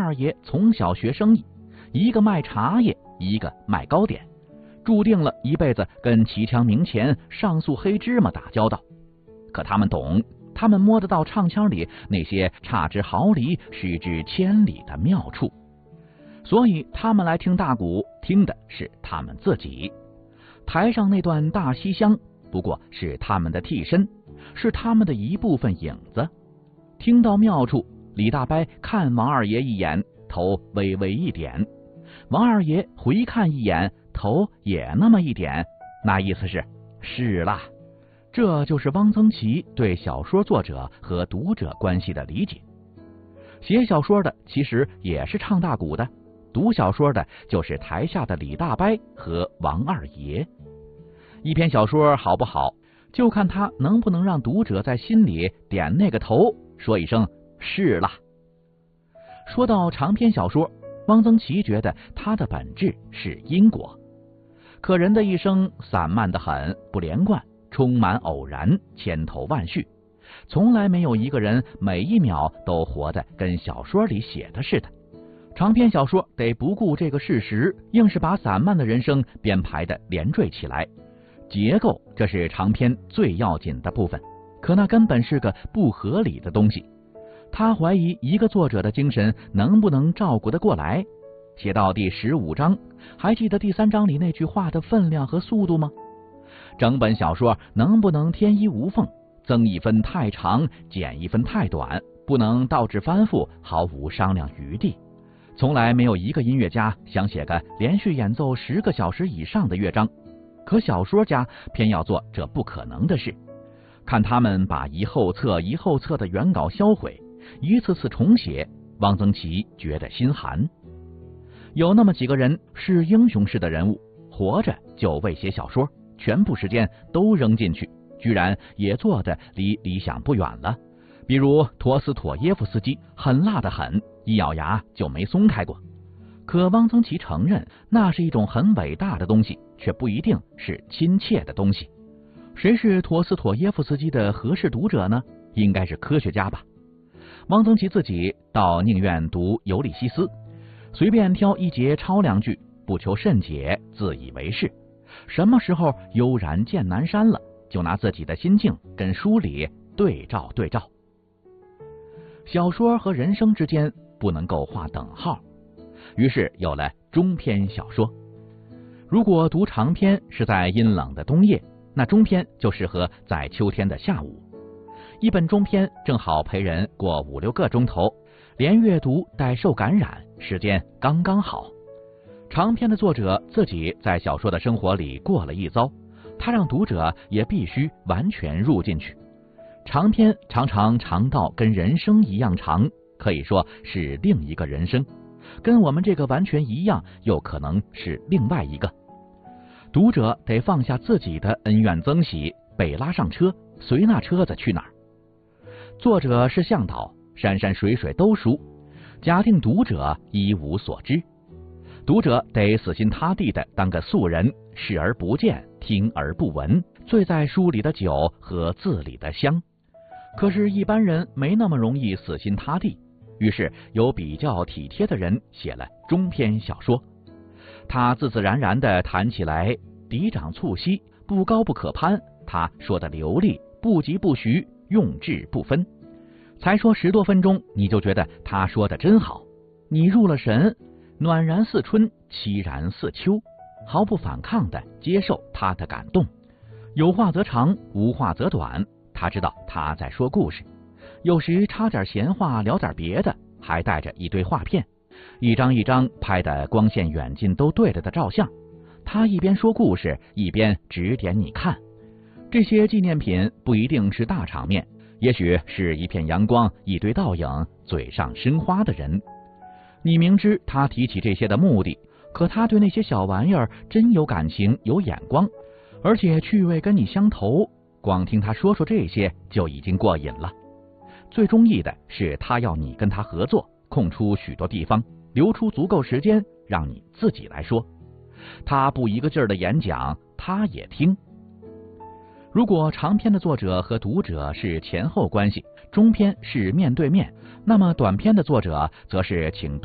二爷从小学生意，一个卖茶叶，一个卖糕点，注定了一辈子跟齐枪明钱、上素黑芝麻打交道。可他们懂，他们摸得到唱腔里那些差之毫厘、失之千里的妙处，所以他们来听大鼓，听的是他们自己。台上那段大西厢不过是他们的替身，是他们的一部分影子。听到妙处，李大伯看王二爷一眼，头微微一点，王二爷回看一眼，头也那么一点，那意思是啦。这就是汪曾祺对小说作者和读者关系的理解。写小说的其实也是唱大鼓的，读小说的就是台下的李大伯和王二爷。一篇小说好不好，就看他能不能让读者在心里点那个头，说一声是啦。说到长篇小说，汪曾祺觉得它的本质是因果。可人的一生散漫得很，不连贯，充满偶然，千头万绪，从来没有一个人每一秒都活得跟小说里写的似的。长篇小说得不顾这个事实，硬是把散漫的人生编排得连缀起来。结构，这是长篇最要紧的部分，可那根本是个不合理的东西。他怀疑一个作者的精神能不能照顾得过来。写到第15章，还记得第3章里那句话的分量和速度吗？整本小说能不能天衣无缝，增一分太长，减一分太短，不能倒置翻覆，毫无商量余地。从来没有一个音乐家想写个连续演奏10个小时以上的乐章，可小说家偏要做这不可能的事。看他们把一后册一后册的原稿销毁，一次次重写，汪曾祺觉得心寒。有那么几个人是英雄式的人物，活着就为写小说，全部时间都扔进去，居然也做得离理想不远了。比如陀思妥耶夫斯基，狠辣得很，一咬牙就没松开过。可汪曾祺承认那是一种很伟大的东西，却不一定是亲切的东西。谁是陀思妥耶夫斯基的合适读者呢？应该是科学家吧。汪曾祺自己倒宁愿读尤里西斯，随便挑一节抄2句，不求甚解，自以为是。什么时候悠然见南山了，就拿自己的心境跟书里对照对照。小说和人生之间不能够画等号，于是有了中篇小说。如果读长篇是在阴冷的冬夜，那中篇就适合在秋天的下午。一本中篇正好陪人过5、6个钟头，连阅读带受感染，时间刚刚好。长篇的作者自己在小说的生活里过了一遭，他让读者也必须完全入进去。长篇常常长到跟人生一样长，可以说是另一个人生，跟我们这个完全一样，又可能是另外一个。读者得放下自己的恩怨憎喜，被拉上车，随那车子去哪儿。作者是向导，山山水水都熟，假定读者一无所知。读者得死心塌地的当个素人，视而不见，听而不闻，醉在书里的酒和字里的香。可是一般人没那么容易死心塌地，于是有比较体贴的人写了中篇小说。他自自然然地谈起来，嫡长促膝，不高不可攀。他说的流利，不疾不徐，用智不分。才说10多分钟，你就觉得他说的真好，你入了神，暖然似春，凄然似秋，毫不反抗地接受他的感动。有话则长，无话则短，他知道他在说故事。有时插点闲话，聊点别的，还带着一堆画片，一张一张拍的光线远近都对了的照相。他一边说故事，一边指点你看。这些纪念品不一定是大场面，也许是一片阳光，一堆倒影，嘴上生花的人。你明知他提起这些的目的，可他对那些小玩意儿真有感情，有眼光，而且趣味跟你相投，光听他说这些就已经过瘾了。最中意的是他要你跟他合作，空出许多地方，留出足够时间让你自己来说。他不一个劲儿的演讲，他也听。如果长篇的作者和读者是前后关系，中篇是面对面，那么短篇的作者则是请